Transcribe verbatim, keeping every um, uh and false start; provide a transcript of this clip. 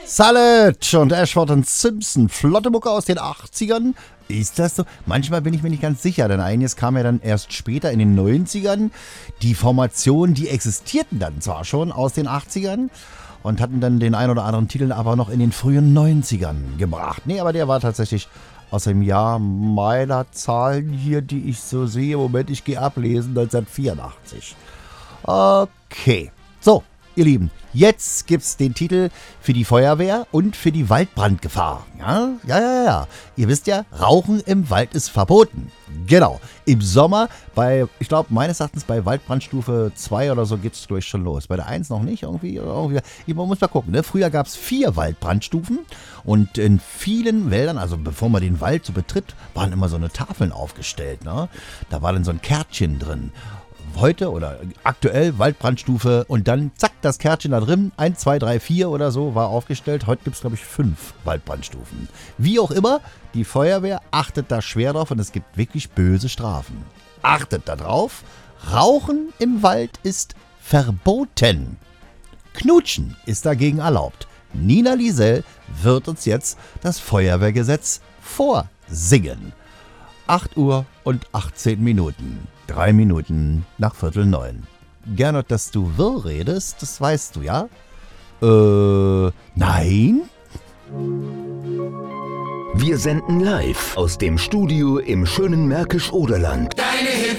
Salad und Ashford und Simpson, flotte Mucke aus den achtzigern. Ist das so? Manchmal bin ich mir nicht ganz sicher, denn einiges kam ja dann erst später in den neunzigern. Die Formationen, die existierten dann zwar schon aus den achtzigern und hatten dann den ein oder anderen Titel aber noch in den frühen neunzigern gebracht. Nee, aber der war tatsächlich aus dem Jahr meiner Zahlen hier, die ich so sehe. Moment, ich gehe ablesen, neunzehnhundertvierundachtzig. Okay, so. Ihr Lieben, jetzt gibt's den Titel für die Feuerwehr und für die Waldbrandgefahr. Ja, ja, ja, ja. Ihr wisst ja, Rauchen im Wald ist verboten. Genau. Im Sommer bei, ich glaube, meines Erachtens bei Waldbrandstufe zwei oder so geht's durch schon los. Bei der eins noch nicht irgendwie. irgendwie. Ich, man muss mal gucken. Ne? Früher gab's vier Waldbrandstufen und in vielen Wäldern, also bevor man den Wald so betritt, waren immer so eine Tafeln aufgestellt. Ne? Da war dann so ein Kärtchen drin. Heute oder aktuell Waldbrandstufe und dann zack, das Kärtchen da drin, eins, zwei, drei, vier oder so war aufgestellt. Heute gibt es, glaube ich, fünf Waldbrandstufen. Wie auch immer, die Feuerwehr achtet da schwer drauf und es gibt wirklich böse Strafen. Achtet da drauf, Rauchen im Wald ist verboten. Knutschen ist dagegen erlaubt. Nina Liesel wird uns jetzt das Feuerwehrgesetz vorsingen. acht Uhr und achtzehn Minuten. Drei Minuten nach Viertel neun. Gernot, dass du wirr redest, das weißt du, ja? Äh, nein? Wir senden live aus dem Studio im schönen Märkisch-Oderland. Deine Hits